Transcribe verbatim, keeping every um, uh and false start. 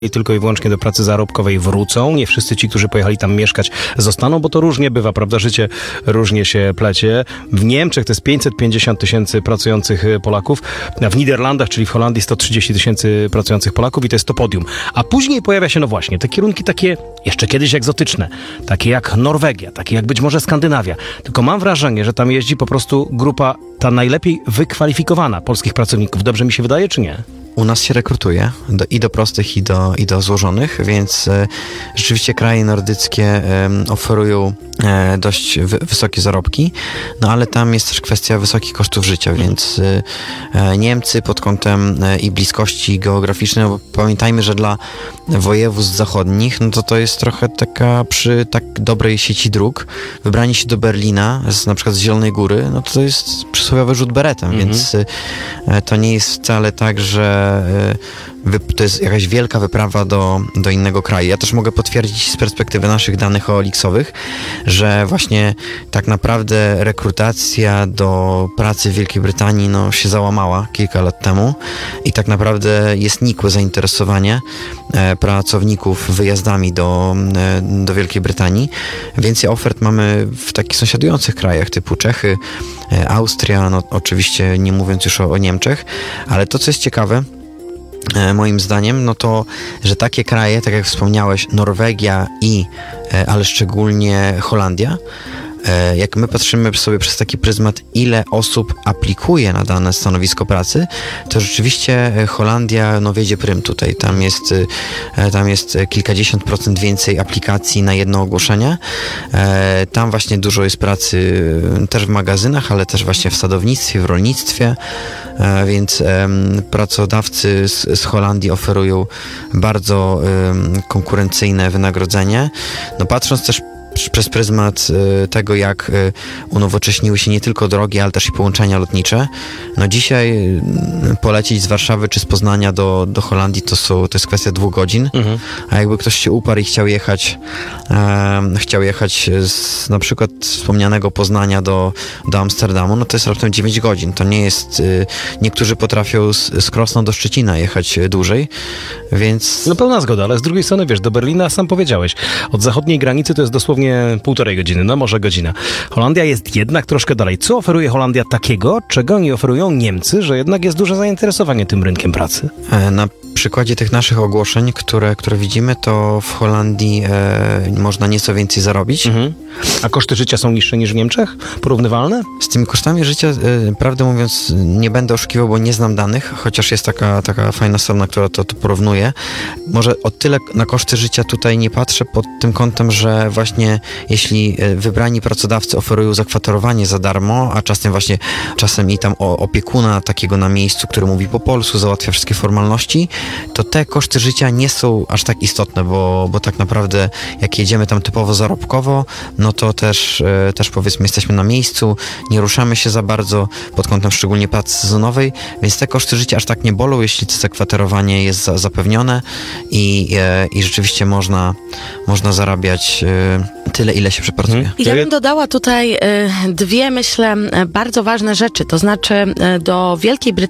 i tylko i wyłącznie do pracy zarobkowej wrócą. Nie wszyscy ci, którzy pojechali tam mieszkać, zostaną, bo to różnie bywa, prawda? Życie różnie się plecie. W Niemczech to jest pięćset pięćdziesiąt tysięcy pracujących Polaków, a w Niderlandach, czyli w Holandii sto trzydzieści tysięcy pracujących Polaków i to jest to podium. A później pojawia się, no właśnie, te kierunki takie jeszcze kiedyś egzotyczne, takie jak Norwegia, takie jak być może Skandynawia. Tylko mam wrażenie, że tam jeździ po prostu grupa ta najlepiej wykwalifikowana polskich pracowników. Dobrze mi się wydaje, czy nie? U nas się rekrutuje do, i do prostych, i do, i do złożonych, więc e, rzeczywiście kraje nordyckie e, oferują e, dość wy, wysokie zarobki, no ale tam jest też kwestia wysokich kosztów życia, więc e, Niemcy pod kątem e, i bliskości geograficznej, no bo pamiętajmy, że dla województw zachodnich, no to to jest trochę taka przy tak dobrej sieci dróg, wybranie się do Berlina, z, na przykład z Zielonej Góry, no to to jest przysłowiowy rzut beretem, mhm. więc e, to nie jest wcale tak, że to jest jakaś wielka wyprawa do, do innego kraju. Ja też mogę potwierdzić z perspektywy naszych danych O L X-owych, że właśnie tak naprawdę rekrutacja do pracy w Wielkiej Brytanii no, się załamała kilka lat temu i tak naprawdę jest nikłe zainteresowanie e, pracowników wyjazdami do, e, do Wielkiej Brytanii. Więcej ofert mamy w takich sąsiadujących krajach typu Czechy, e, Austria, no oczywiście nie mówiąc już o, o Niemczech, ale to, co jest ciekawe, moim zdaniem, no to, że takie kraje, tak jak wspomniałeś, Norwegia i, ale szczególnie Holandia, jak my patrzymy sobie przez taki pryzmat, ile osób aplikuje na dane stanowisko pracy, to rzeczywiście Holandia no, wiedzie prym tutaj. Tam jest, tam jest kilkadziesiąt procent więcej aplikacji na jedno ogłoszenie. Tam właśnie dużo jest pracy też w magazynach, ale też właśnie w sadownictwie, w rolnictwie, więc pracodawcy z, z Holandii oferują bardzo konkurencyjne wynagrodzenie. No patrząc też przez pryzmat y, tego, jak y, unowocześniły się nie tylko drogi, ale też i połączenia lotnicze. No dzisiaj y, polecieć z Warszawy czy z Poznania do, do Holandii to, są, to jest kwestia dwóch godzin, mhm. a jakby ktoś się uparł i chciał jechać y, chciał jechać z na przykład wspomnianego Poznania do, do Amsterdamu, no to jest raptem dziewięć godzin. To nie jest... Y, niektórzy potrafią z, z Krosna do Szczecina jechać dłużej, więc... No pełna zgoda, ale z drugiej strony, wiesz, do Berlina sam powiedziałeś, od zachodniej granicy to jest dosłownie półtorej godziny, no może godzina. Holandia jest jednak troszkę dalej. Co oferuje Holandia takiego, czego nie oferują Niemcy, że jednak jest duże zainteresowanie tym rynkiem pracy? Na przykładzie tych naszych ogłoszeń, które, które widzimy, to w Holandii e, można nieco więcej zarobić. Mhm. A koszty życia są niższe niż w Niemczech? Porównywalne? Z tymi kosztami życia, e, prawdę mówiąc, nie będę oszukiwał, bo nie znam danych, chociaż jest taka, taka fajna strona, która to, to porównuje. Może o tyle na koszty życia tutaj nie patrzę pod tym kątem, że właśnie jeśli wybrani pracodawcy oferują zakwaterowanie za darmo, a czasem właśnie czasem i tam opiekuna takiego na miejscu, który mówi po polsku, załatwia wszystkie formalności, to te koszty życia nie są aż tak istotne, bo, bo tak naprawdę jak jedziemy tam typowo zarobkowo, no to też, też powiedzmy jesteśmy na miejscu, nie ruszamy się za bardzo pod kątem szczególnie pracy sezonowej, więc te koszty życia aż tak nie bolą, jeśli to zakwaterowanie jest za, zapewnione i, i rzeczywiście można, można zarabiać tyle, ile się przepracuje. Hmm. Ja bym dodała tutaj dwie, myślę, bardzo ważne rzeczy, to znaczy do Wielkiej Brytanii